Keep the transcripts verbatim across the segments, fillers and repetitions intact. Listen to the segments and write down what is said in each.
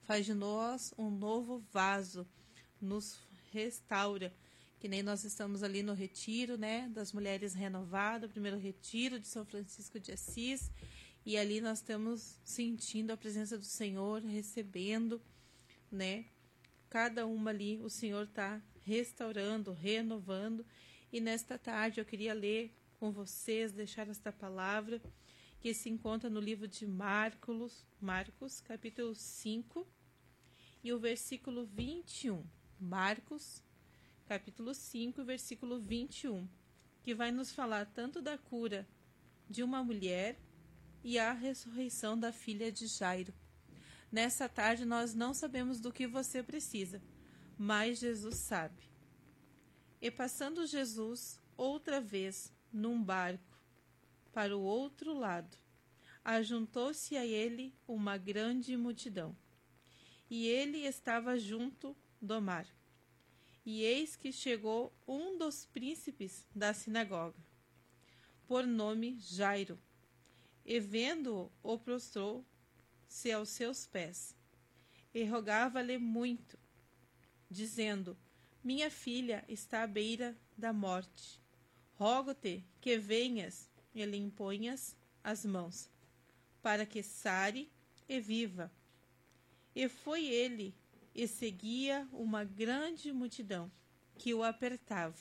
faz de nós um novo vaso, nos restaura, que nem nós estamos ali no retiro, né, das mulheres renovadas, o primeiro retiro de São Francisco de Assis, e ali nós estamos sentindo a presença do Senhor, recebendo, né, cada uma ali o Senhor está restaurando, renovando, e nesta tarde eu queria ler com vocês, deixar esta palavra, que se encontra no livro de Marcos, Marcos, capítulo cinco, e o versículo vinte e um. Marcos, capítulo cinco, versículo vinte e um, que vai nos falar tanto da cura de uma mulher e a ressurreição da filha de Jairo. Nessa tarde nós não sabemos do que você precisa, mas Jesus sabe. E passando Jesus outra vez num barco para o outro lado, ajuntou-se a ele uma grande multidão, e ele estava junto do mar. E eis que chegou um dos príncipes da sinagoga, por nome Jairo, e vendo-o, o prostrou-se aos seus pés, e rogava-lhe muito, dizendo: minha filha está à beira da morte. Rogo-te que venhas e lhe imponhas as mãos, para que sare e viva. E foi ele, e seguia uma grande multidão que o apertava.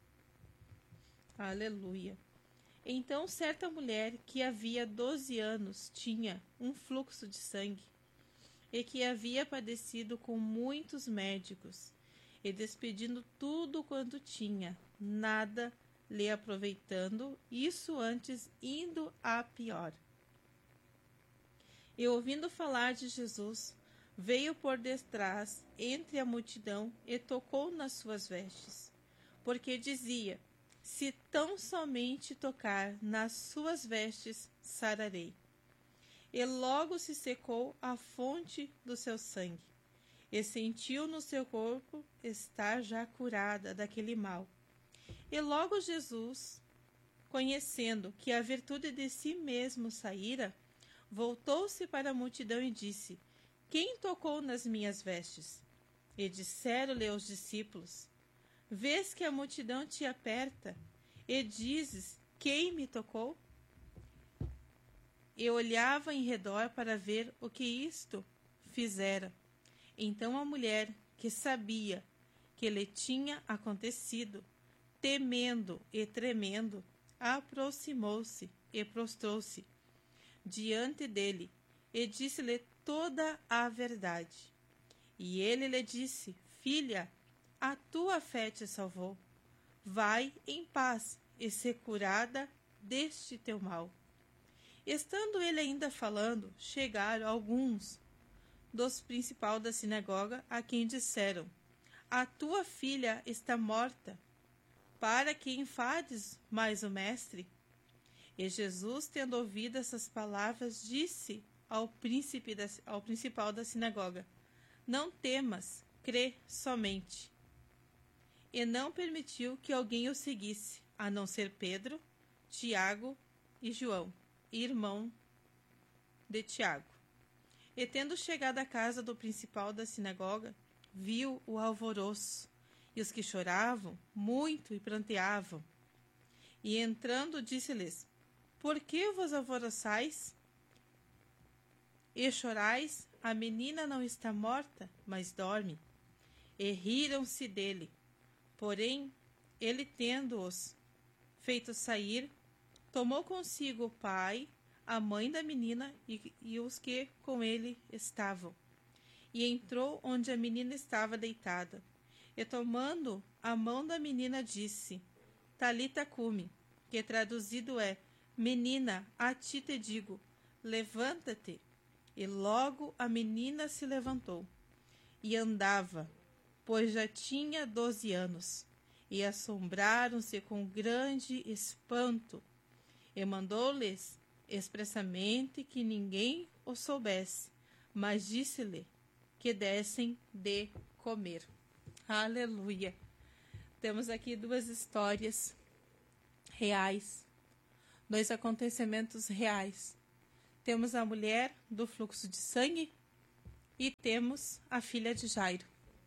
Aleluia. Então certa mulher que havia doze anos tinha um fluxo de sangue, e que havia padecido com muitos médicos, e despedindo tudo quanto tinha, nada lhe aproveitando, isso antes indo a pior. E ouvindo falar de Jesus, veio por detrás entre a multidão e tocou nas suas vestes, porque dizia: se tão somente tocar nas suas vestes, sararei. E logo se secou a fonte do seu sangue, e sentiu no seu corpo estar já curada daquele mal. E logo Jesus, conhecendo que a virtude de si mesmo saíra, voltou-se para a multidão e disse: quem tocou nas minhas vestes? E disseram-lhe os discípulos: vês que a multidão te aperta, e dizes: quem me tocou? E olhava em redor para ver o que isto fizera. Então a mulher, que sabia que lhe tinha acontecido, temendo e tremendo, aproximou-se e prostrou-se diante dele, e disse-lhe toda a verdade. E ele lhe disse: filha, a tua fé te salvou. Vai em paz e ser curada deste teu mal. Estando ele ainda falando, chegaram alguns dos principais da sinagoga, a quem disseram: a tua filha está morta, para que enfades mais o mestre? E Jesus, tendo ouvido essas palavras, disse ao príncipe da, ao principal da sinagoga: não temas, crê somente. E não permitiu que alguém o seguisse, a não ser Pedro, Tiago e João, irmão de Tiago. E tendo chegado à casa do principal da sinagoga, viu o alvoroço, e os que choravam muito e pranteavam. E entrando, disse-lhes: por que vos alvoroçais e chorais? A menina não está morta, mas dorme. E riram-se dele. Porém, ele, tendo-os feito sair, tomou consigo o pai, a mãe da menina e, e os que com ele estavam, e entrou onde a menina estava deitada. E tomando a mão da menina, disse: Talita cumi, que traduzido é: menina, a ti te digo, levanta-te. E logo a menina se levantou e andava, pois já tinha doze anos. E assombraram-se com grande espanto, e mandou-lhes expressamente que ninguém o soubesse, mas disse-lhe que dessem de comer. Aleluia! Temos aqui duas histórias reais, dois acontecimentos reais. Temos a mulher do fluxo de sangue, e temos a filha de Jairo.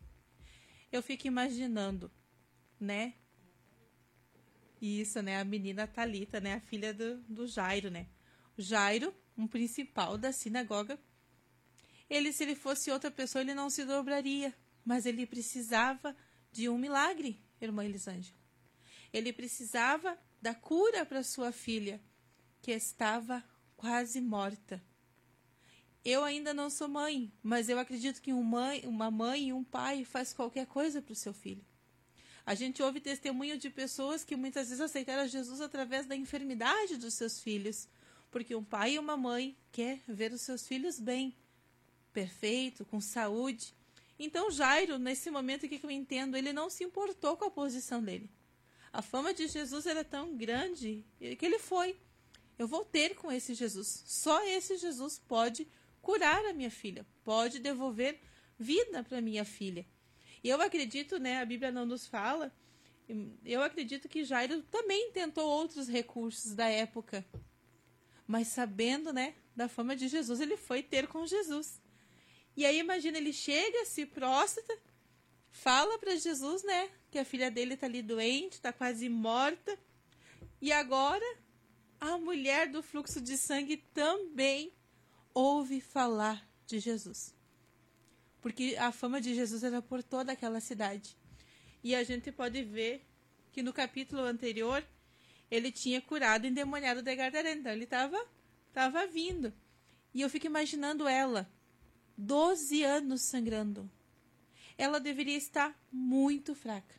Eu fico imaginando, né? Isso, né? A menina Talita, né? A filha do, do Jairo, né? O Jairo, um principal da sinagoga. Ele, se ele fosse outra pessoa, ele não se dobraria. Mas ele precisava de um milagre, irmã Elisângela. Ele precisava da cura para sua filha, que estava quase morta. Eu ainda não sou mãe, mas eu acredito que um mãe, uma mãe e um pai faz qualquer coisa para o seu filho. A gente ouve testemunho de pessoas que muitas vezes aceitaram Jesus através da enfermidade dos seus filhos, porque um pai e uma mãe quer ver os seus filhos bem, perfeito, com saúde. Então Jairo, nesse momento, o que eu entendo? Ele não se importou com a posição dele. A fama de Jesus era tão grande que ele foi. Eu vou ter com esse Jesus. Só esse Jesus pode curar a minha filha, pode devolver vida para minha filha. E eu acredito, né, a Bíblia não nos fala, eu acredito que Jairo também tentou outros recursos da época. Mas sabendo, né, da fama de Jesus, ele foi ter com Jesus. E aí imagina, ele chega, se prostra, fala para Jesus, né, que a filha dele está ali doente, está quase morta. E agora a mulher do fluxo de sangue também ouve falar de Jesus. Porque a fama de Jesus era por toda aquela cidade. E a gente pode ver que no capítulo anterior ele tinha curado o endemoniado de Gadareno. Então ele estava tava vindo. E eu fico imaginando ela, doze anos sangrando. Ela deveria estar muito fraca,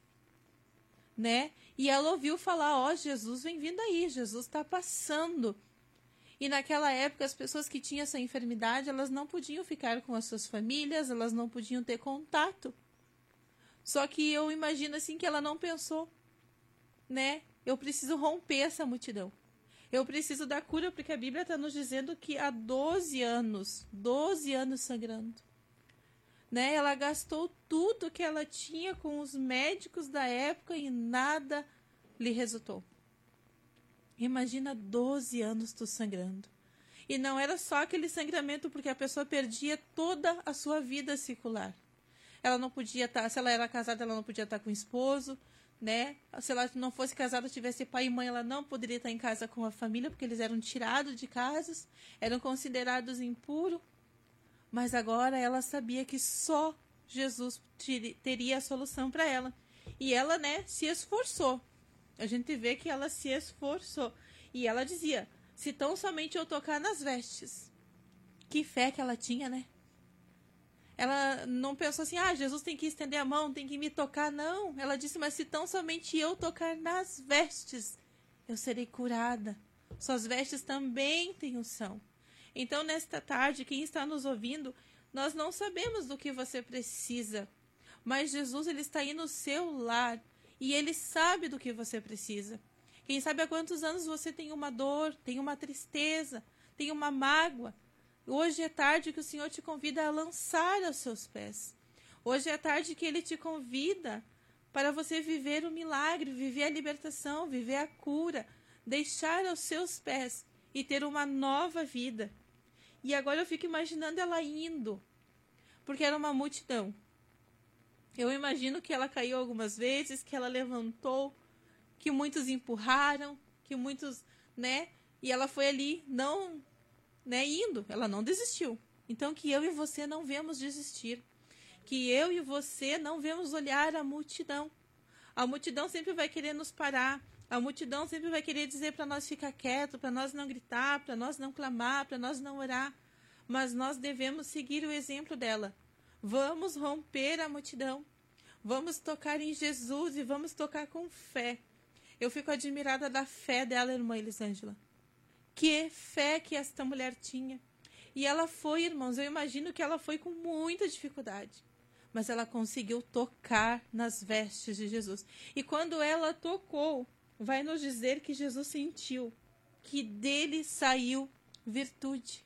né? E ela ouviu falar, ó, oh, Jesus vem vindo aí, Jesus está passando. E naquela época, as pessoas que tinham essa enfermidade, elas não podiam ficar com as suas famílias, elas não podiam ter contato. Só que eu imagino assim que ela não pensou, né? Eu preciso romper essa multidão. Eu preciso da cura, porque a Bíblia está nos dizendo que há doze anos, doze anos sangrando, né? Ela gastou tudo que ela tinha com os médicos da época e nada lhe resultou. Imagina doze anos tu sangrando. E não era só aquele sangramento, porque a pessoa perdia toda a sua vida secular. Ela não podia estar, se ela era casada, ela não podia estar com o esposo, né? Se ela não fosse casada, tivesse pai e mãe, ela não poderia estar em casa com a família, porque eles eram tirados de casas, eram considerados impuros. Mas agora ela sabia que só Jesus teria a solução para ela. E ela, né, se esforçou. A gente vê que ela se esforçou. E ela dizia, se tão somente eu tocar nas vestes. Que fé que ela tinha, né? Ela não pensou assim, ah, Jesus tem que estender a mão, tem que me tocar. Não, ela disse, mas se tão somente eu tocar nas vestes, eu serei curada. Suas vestes também têm unção. Então, nesta tarde, quem está nos ouvindo, nós não sabemos do que você precisa. Mas Jesus, ele está aí no seu lar. E ele sabe do que você precisa. Quem sabe há quantos anos você tem uma dor, tem uma tristeza, tem uma mágoa. Hoje é tarde que o Senhor te convida a lançar aos seus pés. Hoje é tarde que Ele te convida para você viver o milagre, viver a libertação, viver a cura, deixar aos seus pés e ter uma nova vida. E agora eu fico imaginando ela indo, porque era uma multidão. Eu imagino que ela caiu algumas vezes, que ela levantou, que muitos empurraram, que muitos, né? E ela foi ali, não, né, indo, ela não desistiu. Então que eu e você não vemos desistir. Que eu e você não vemos olhar a multidão. A multidão sempre vai querer nos parar. A multidão sempre vai querer dizer para nós ficar quieto, para nós não gritar, para nós não clamar, para nós não orar. Mas nós devemos seguir o exemplo dela. Vamos romper a multidão. Vamos tocar em Jesus e vamos tocar com fé. Eu fico admirada da fé dela, irmã Elisângela. Que fé que esta mulher tinha. E ela foi, irmãos, eu imagino que ela foi com muita dificuldade. Mas ela conseguiu tocar nas vestes de Jesus. E quando ela tocou, vai nos dizer que Jesus sentiu que dele saiu virtude.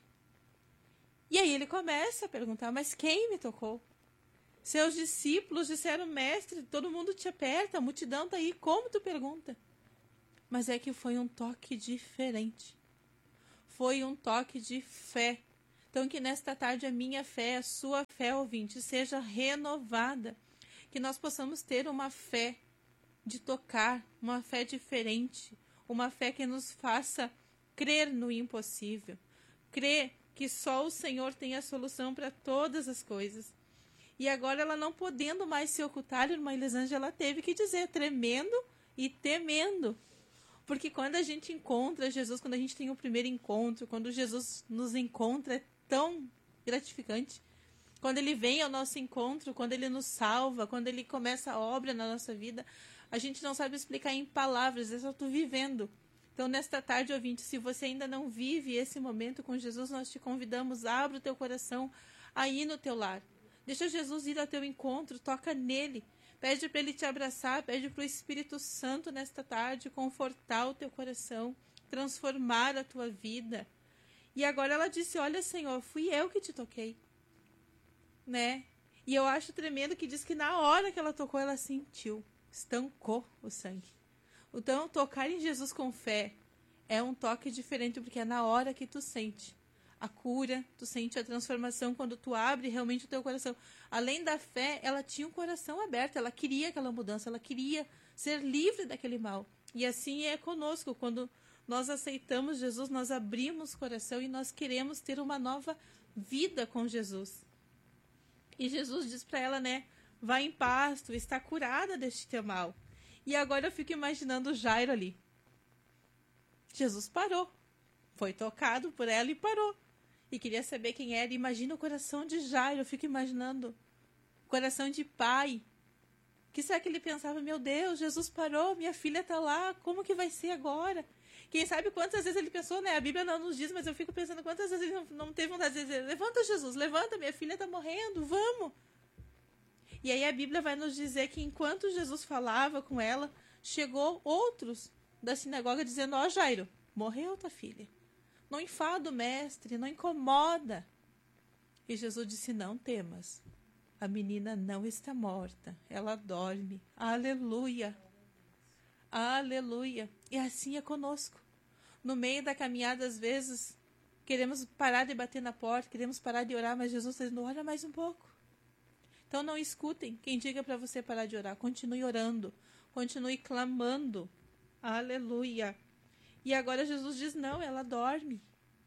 E aí ele começa a perguntar, mas quem me tocou? Seus discípulos disseram, mestre, todo mundo te aperta, a multidão está aí, como tu pergunta? Mas é que foi um toque diferente. Foi um toque de fé. Então, que nesta tarde a minha fé, a sua fé, ouvinte, seja renovada. Que nós possamos ter uma fé de tocar, uma fé diferente, uma fé que nos faça crer no impossível, crer que só o Senhor tem a solução para todas as coisas. E agora, ela não podendo mais se ocultar, a irmã Elisângela teve que dizer, tremendo e temendo. Porque quando a gente encontra Jesus, quando a gente tem o primeiro encontro, quando Jesus nos encontra, é tão gratificante. Quando ele vem ao nosso encontro, quando ele nos salva, quando ele começa a obra na nossa vida, a gente não sabe explicar em palavras, é só tu vivendo. Então, nesta tarde, ouvinte, se você ainda não vive esse momento com Jesus, nós te convidamos, abra o teu coração aí no teu lar. Deixa Jesus ir ao teu encontro, toca nele. Pede para ele te abraçar, pede para o Espírito Santo nesta tarde confortar o teu coração, transformar a tua vida. E agora ela disse, olha, Senhor, fui eu que te toquei. Né? E eu acho tremendo que diz que na hora que ela tocou, ela sentiu, estancou o sangue. Então, tocar em Jesus com fé é um toque diferente, porque é na hora que tu sente a cura, tu sente a transformação quando tu abre realmente o teu coração. Além da fé, ela tinha um coração aberto, ela queria aquela mudança, ela queria ser livre daquele mal. E assim é conosco, quando nós aceitamos Jesus, nós abrimos o coração e nós queremos ter uma nova vida com Jesus. E Jesus diz para ela, né, vai em paz, tu está curada deste teu mal. E agora eu fico imaginando Jairo ali. Jesus parou, foi tocado por ela e parou. E queria saber quem era. Imagina o coração de Jairo, eu fico imaginando. Coração de pai. Que será que ele pensava, meu Deus, Jesus parou, minha filha está lá, como que vai ser agora? Quem sabe quantas vezes ele pensou, né? A Bíblia não nos diz, mas eu fico pensando quantas vezes ele não, não teve vontade de dizer, levanta Jesus, levanta, minha filha está morrendo, vamos. E aí a Bíblia vai nos dizer que enquanto Jesus falava com ela, chegou outros da sinagoga dizendo, ó, Jairo, morreu tua filha. Não enfada o mestre, não incomoda. E Jesus disse, não temas. A menina não está morta, ela dorme. Aleluia. Aleluia. E assim é conosco. No meio da caminhada, às vezes, queremos parar de bater na porta, queremos parar de orar, mas Jesus está dizendo, ora mais um pouco. Então não escutem quem diga para você parar de orar. Continue orando, continue clamando. Aleluia. E agora Jesus diz, não, ela dorme.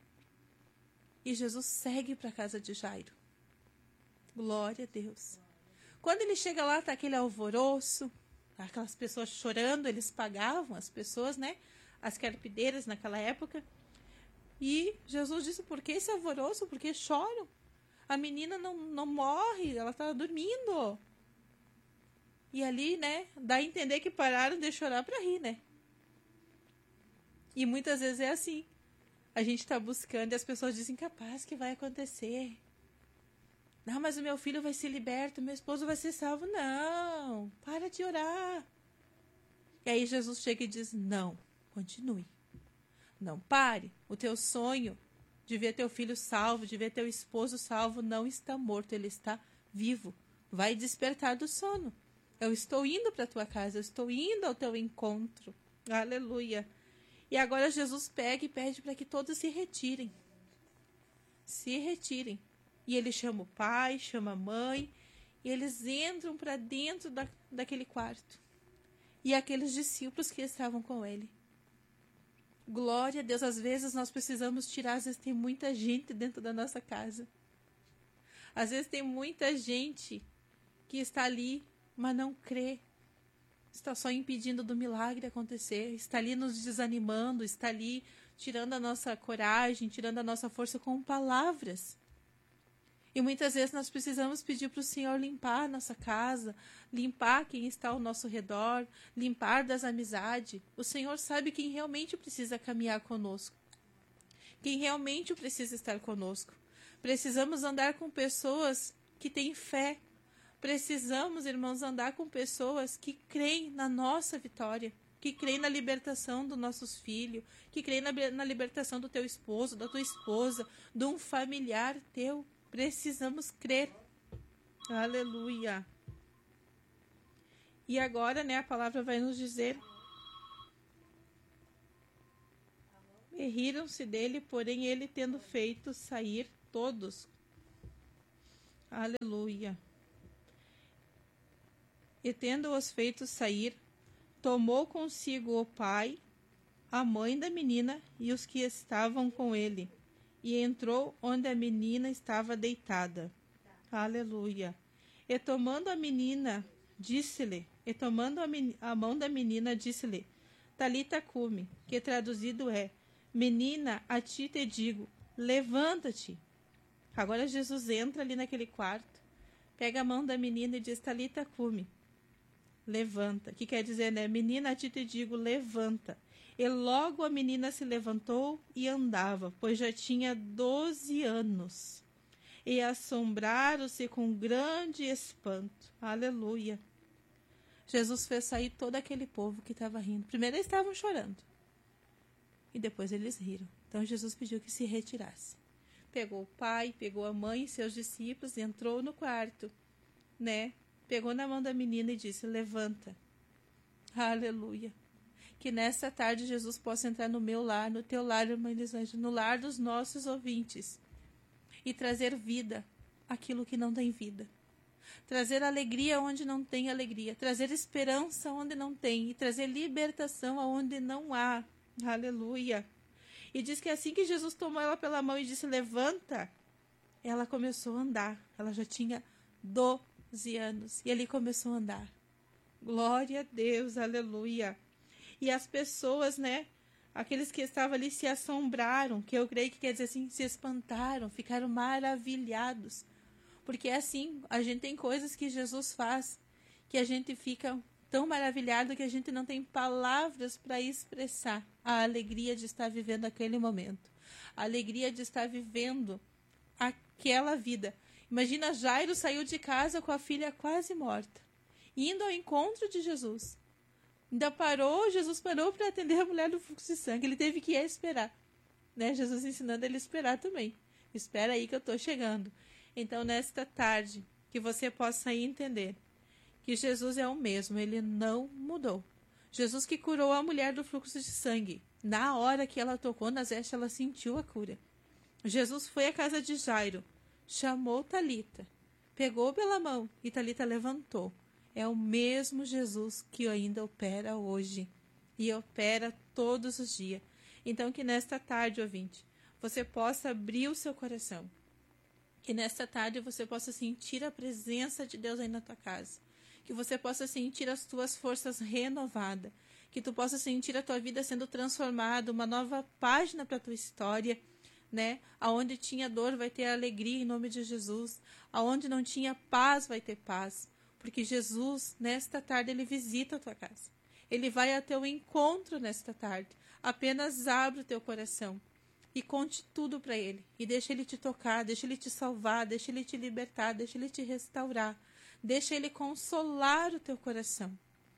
E Jesus segue para a casa de Jairo. Glória a Deus. Quando ele chega lá, está aquele alvoroço, aquelas pessoas chorando, eles pagavam as pessoas, né? As carpideiras naquela época. E Jesus disse, por que esse alvoroço? Por que choram? A menina não, não morre, ela está dormindo. E ali, né, dá a entender que pararam de chorar para rir, né? E muitas vezes é assim. A gente está buscando e as pessoas dizem, capaz que vai acontecer. Não, mas o meu filho vai ser liberto, meu esposo vai ser salvo. Não, para de orar. E aí Jesus chega e diz, não, continue. Não pare, o teu sonho de ver teu filho salvo, de ver teu esposo salvo, não está morto, ele está vivo. Vai despertar do sono. Eu estou indo para a tua casa, eu estou indo ao teu encontro. Aleluia. E agora Jesus pega e pede para que todos se retirem. Se retirem. E ele chama o pai, chama a mãe, e eles entram para dentro da, daquele quarto. E aqueles discípulos que estavam com ele. Glória a Deus, às vezes nós precisamos tirar, às vezes tem muita gente dentro da nossa casa. Às vezes tem muita gente que está ali, mas não crê. Está só impedindo do milagre acontecer, está ali nos desanimando, está ali tirando a nossa coragem, tirando a nossa força com palavras. E muitas vezes nós precisamos pedir para o Senhor limpar a nossa casa, limpar quem está ao nosso redor, limpar das amizades. O Senhor sabe quem realmente precisa caminhar conosco, quem realmente precisa estar conosco. Precisamos andar com pessoas que têm fé. Precisamos, irmãos, andar com pessoas que creem na nossa vitória, que creem na libertação dos nossos filhos, que creem na, na libertação do teu esposo, da tua esposa, de um familiar teu. Precisamos crer. Aleluia. E agora, né, a palavra vai nos dizer: e riram-se dele, porém ele, tendo feito sair todos. Aleluia. E tendo-os feito sair, tomou consigo o pai, a mãe da menina e os que estavam com ele, e entrou onde a menina estava deitada. Aleluia. E tomando a menina, disse-lhe, e tomando a, men- a mão da menina, disse-lhe, Talita cumi, que traduzido é, menina, a ti te digo, levanta-te. Agora Jesus entra ali naquele quarto, pega a mão da menina e diz, Talita cumi, levanta. Que quer dizer, né? Menina, a ti te digo, levanta. E logo a menina se levantou e andava, pois já tinha doze anos. E assombraram-se com grande espanto. Aleluia. Jesus fez sair todo aquele povo que estava rindo. Primeiro eles estavam chorando. E depois eles riram. Então Jesus pediu que se retirasse. Pegou o pai, pegou a mãe e seus discípulos e entrou no quarto, né? Pegou na mão da menina e disse, levanta. Aleluia. Que nessa tarde Jesus possa entrar no meu lar, no teu lar, irmã Elisângela, no lar dos nossos ouvintes. E trazer vida àquilo que não tem vida. Trazer alegria onde não tem alegria. Trazer esperança onde não tem. E trazer libertação aonde não há. Aleluia. E diz que assim que Jesus tomou ela pela mão e disse, levanta, ela começou a andar. Ela já tinha doze anos. E ele começou a andar. Glória a Deus, aleluia. E as pessoas, né, aqueles que estavam ali se assombraram, que eu creio que quer dizer assim, se espantaram, ficaram maravilhados. Porque é assim, a gente tem coisas que Jesus faz, que a gente fica tão maravilhado que a gente não tem palavras para expressar a alegria de estar vivendo aquele momento. A alegria de estar vivendo aquela vida. Imagina, Jairo saiu de casa com a filha quase morta, indo ao encontro de Jesus. Ainda parou, Jesus parou para atender a mulher do fluxo de sangue. Ele teve que ir esperar. Né? Jesus ensinando ele a esperar também. Espera aí que eu estou chegando. Então, nesta tarde, que você possa entender que Jesus é o mesmo, ele não mudou. Jesus que curou a mulher do fluxo de sangue. Na hora que ela tocou nas vestes, ela sentiu a cura. Jesus foi à casa de Jairo, chamou Talita, pegou pela mão e Talita levantou. É o mesmo Jesus que ainda opera hoje e opera todos os dias. Então, que nesta tarde, ouvinte, você possa abrir o seu coração. Que nesta tarde você possa sentir a presença de Deus aí na tua casa. Que você possa sentir as tuas forças renovadas. Que tu possa sentir a tua vida sendo transformada, uma nova página para a tua história, né? Aonde tinha dor vai ter alegria em nome de Jesus. Aonde não tinha paz vai ter paz. Porque Jesus, nesta tarde, ele visita a tua casa. Ele vai ao teu encontro nesta tarde. Apenas abre o teu coração e conte tudo para ele. E deixa ele te tocar, deixa ele te salvar, deixa ele te libertar, deixa ele te restaurar. Deixa ele consolar o teu coração.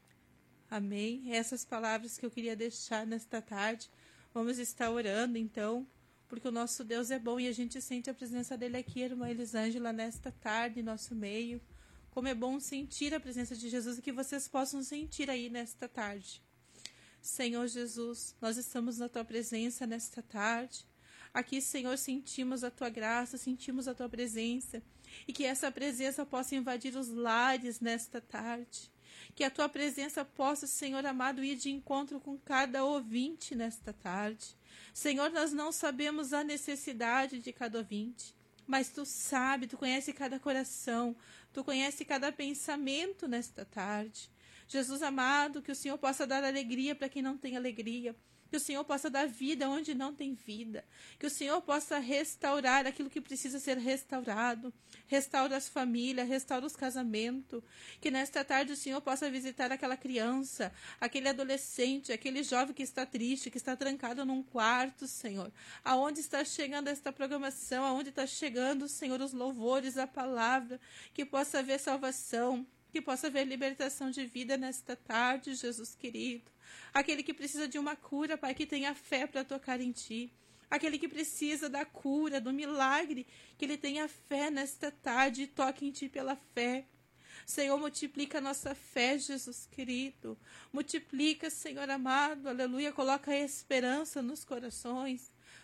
Amém? Essas palavras que eu queria deixar nesta tarde. Vamos estar orando, então, porque o nosso Deus é bom e a gente sente a presença dele aqui, irmã Elisângela, nesta tarde, em nosso meio. Como é bom sentir a presença de Jesus e que vocês possam sentir aí nesta tarde. Senhor Jesus, nós estamos na tua presença nesta tarde. Aqui, Senhor, sentimos a tua graça, sentimos a tua presença. E que essa presença possa invadir os lares nesta tarde. Que a tua presença possa, Senhor amado, ir de encontro com cada ouvinte nesta tarde. Senhor, nós não sabemos a necessidade de cada ouvinte. Mas tu sabe, tu conhece cada coração, tu conhece cada pensamento nesta tarde. Jesus amado, que o Senhor possa dar alegria para quem não tem alegria. Que o Senhor possa dar vida onde não tem vida. Que o Senhor possa restaurar aquilo que precisa ser restaurado. Restaura as famílias, restaura os casamentos. Que nesta tarde o Senhor possa visitar aquela criança, aquele adolescente, aquele jovem que está triste, que está trancado num quarto, Senhor. Aonde está chegando esta programação, aonde está chegando, Senhor, os louvores, a palavra. Que possa haver salvação, que possa haver libertação de vida nesta tarde, Jesus querido. Aquele que precisa de uma cura, Pai, que tenha fé para tocar em Ti. Aquele que precisa da cura, do milagre, que ele tenha fé nesta tarde e toque em Ti pela fé. Senhor, multiplica a nossa fé, Jesus querido. Multiplica, Senhor amado, aleluia. Coloca a esperança nos corações.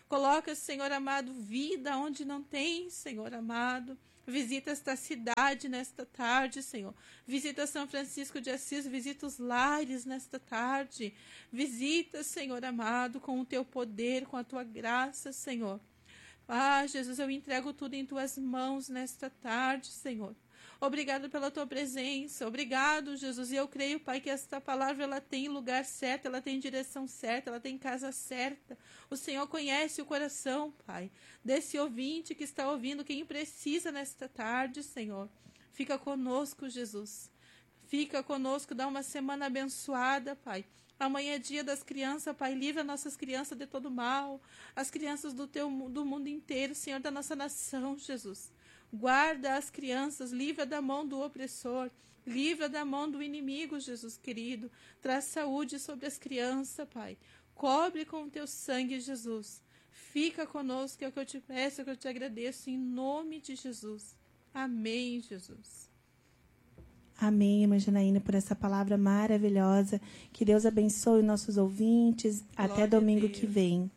Coloca, Senhor amado, vida onde não tem, Senhor amado. Visita esta cidade nesta tarde, Senhor. Visita São Francisco de Assis, visita os lares nesta tarde. Visita, Senhor amado, com o teu poder, com a tua graça, Senhor. Ah, Jesus, eu entrego tudo em tuas mãos nesta tarde, Senhor. Obrigado pela tua presença. Obrigado, Jesus. E eu creio, Pai, que esta palavra ela tem lugar certo, ela tem direção certa, ela tem casa certa. O Senhor conhece o coração, Pai, desse ouvinte que está ouvindo, quem precisa nesta tarde, Senhor. Fica conosco, Jesus. Fica conosco, dá uma semana abençoada, Pai. Amanhã é dia das crianças, Pai. Livra nossas crianças de todo mal. As crianças do, teu, do mundo inteiro, Senhor, da nossa nação, Jesus. Guarda as crianças, livra da mão do opressor, livra da mão do inimigo, Jesus querido. Traz saúde sobre as crianças, Pai. Cobre com o teu sangue, Jesus. Fica conosco, é o que eu te peço, é o que eu te agradeço, em nome de Jesus. Amém, Jesus. Amém, irmã Janaína, por essa palavra maravilhosa. Que Deus abençoe nossos ouvintes. Glória Até a domingo Deus. que vem.